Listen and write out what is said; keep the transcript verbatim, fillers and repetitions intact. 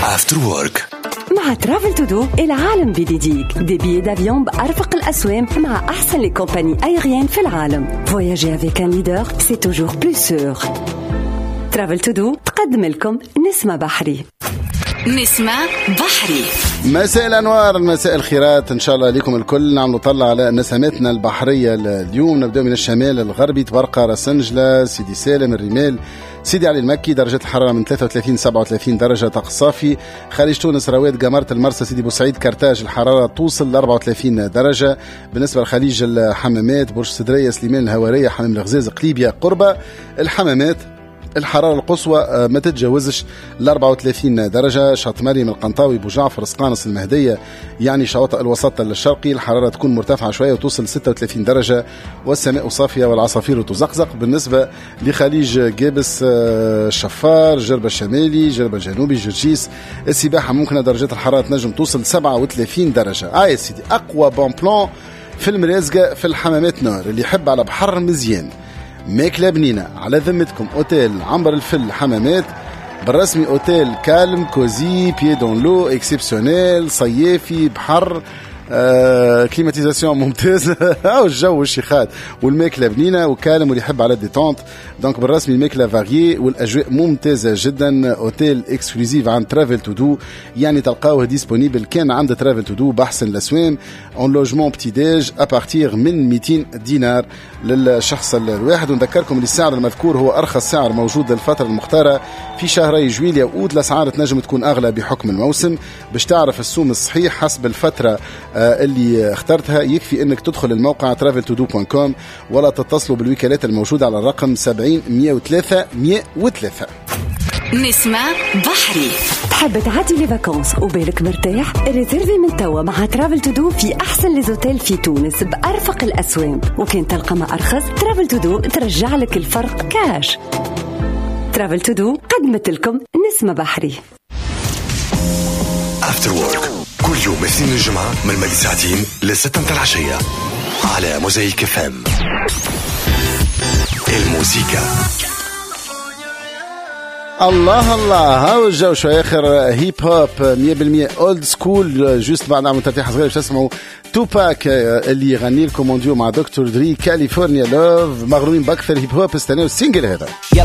After Work مع ترافل تو دو العالم بيديك دي بي دافيون بأرفق الأسوام مع أحسن لي كومباني أيريان في العالم. Voyager avec un leader, c'est toujours plus sûr. ترافل تو دو تقدم لكم نسمة بحري. نسمة بحري. مساء الأنوار، مساء الخيرات إن شاء الله لكم الكل. نعم نطلع على نسماتنا البحرية اليوم. نبدأ من الشمال الغربي، تبرقة، راسنجلة، سيدي سالم، الرمال، سيدي علي المكي. درجة الحرارة من ثلاثة وثلاثين سبعة وثلاثين درجة طقس صافي. خارج تونس رواد، قمرة، المرسى، سيدي بوسعيد، كرتاج، الحرارة توصل ل أربعة وثلاثين درجة. بالنسبة لخليج الحمامات، برج سدرية، سليمان، الهوارية، حمام الغزاز، قليبية، قربة الحمامات، الحرارة القصوى ما تتجاوزش ل أربعة وثلاثين درجة. شاطئ مريم، القنطاوي، بوجعفر، سقانص، المهدية، يعني شواطئ الوسط الشرقي، الحرارة تكون مرتفعة شوية وتوصل ستة وثلاثين درجة، والسماء صافية والعصافير تزقزق. بالنسبة لخليج جابس، الشفار، جربة الشمالي، جربة الجنوبي، جرجيس، السباحة ممكن درجات الحرارة تنجم توصل سبعة وثلاثين درجة. آه يا سيدي، أقوى بون بلان في المرازقة في الحمامات نار. اللي يحب على بحر مزيان، ماكلة بنينة، على ذمتكم اوتيل عنبر الفل حمامات، بالرسمي اوتيل كالم كوزي بيي دون لو اكسبسيونيل، صيافي، بحر، آه، كليماتيزاسيون ممتازة او الجو والشيخات، والماكلة بنينة وكالم، واللي يحب على الديتونت. دونك بالرسمي الماكلة فاغيي والاجواء ممتازة جدا. اوتيل اكسكلوزيف عند ترافل تو دو، يعني تلقاوه ديسپونيبل كان عند ترافل تو دو بحسن الاسوام، اون لوجمون بتي ديج ابارتيغ من مئتين دينار للشخص الواحد. ونذكركم ان السعر المذكور هو ارخص سعر موجود للفترة المختارة في شهري جويليا وأود. الاسعار تنجم تكون اغلى بحكم الموسم. باش تعرف السوم الصحيح حسب الفترة اللي اخترتها، يكفي انك تدخل الموقع ترافل تو دو دوت كوم ولا تتصلوا بالوكالات الموجودة على الرقم سبعين مئة وثلاثة مئة وثلاثة. نسمة بحري. تحب تعدي لي فاكونس وبالك مرتاح؟ ريزيرفي من توا مع ترافل تو دو في أحسن ليزوتيل في تونس بأرفق الأسوام. وكان تلقى ما أرخص، ترافل تو دو ترجع لك الفرق كاش. ترافل تو دو قدمت لكم نسمة بحري. After Work كل يوم اثنين الجمعة من مدى ساعتين لستة متاع العشية على موزايك اف ام. الموسيقى الله الله، هاو الجو شوية آخر هيب هوب مية بالمية أولد سكول. جوست بعد نعمل ترتيح صغير باش تسمعوا توباك اللي يغني لكم مونديو مع دكتور دري، كاليفورنيا لوف. مغرومين بأكثر هيب هوب، استناو السينجل هذا.